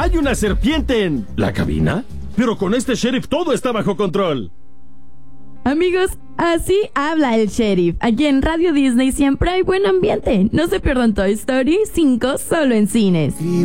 ¡Hay una serpiente en la cabina! Pero con este sheriff todo está bajo control. Amigos, así habla el sheriff. Aquí en Radio Disney siempre hay buen ambiente. No se pierdan Toy Story 5 solo en cines.